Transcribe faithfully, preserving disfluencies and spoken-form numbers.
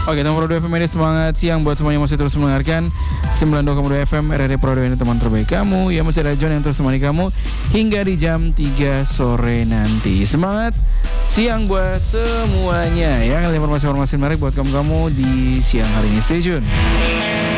Oke, teman Pro dua F M ini semangat siang buat semuanya masih terus mendengarkan sembilan puluh dua koma dua F M R R I Pro dua ini teman terbaik kamu. Ya masih ada John yang terus menemani kamu hingga di jam tiga sore nanti. Semangat siang buat semuanya ya. Informasi-informasi menarik buat kamu-kamu di siang hari ini. Stay tune.